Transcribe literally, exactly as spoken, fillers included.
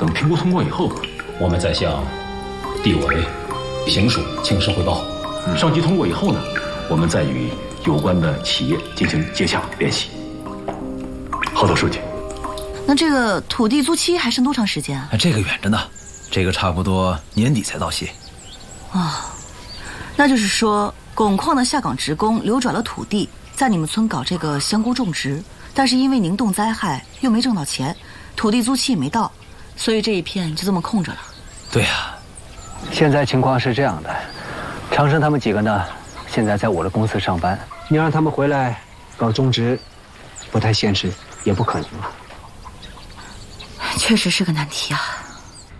等评估通过以后，我们再向地委、行署请示汇报。嗯、上级通过以后呢，我们再与有关的企业进行接洽联系。好的，书记。 那这个土地租期还剩多长时间啊？ 这个远着呢，这个差不多年底才到期。 哦，那就是说，汞矿的下岗职工流转了土地，在你们村搞这个香菇种植，但是因为宁冻灾害又没挣到钱，土地租期也没到，所以这一片就这么空着了。 对呀、啊， 现在情况是这样的，长生他们几个呢，现在在我的公司上班，你让他们回来搞种植，不太现实，也不可能了。 确实是个难题啊。